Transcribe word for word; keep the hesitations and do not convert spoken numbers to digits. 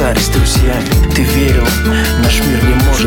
расстались с друзьями. Ты верил, наш мир не может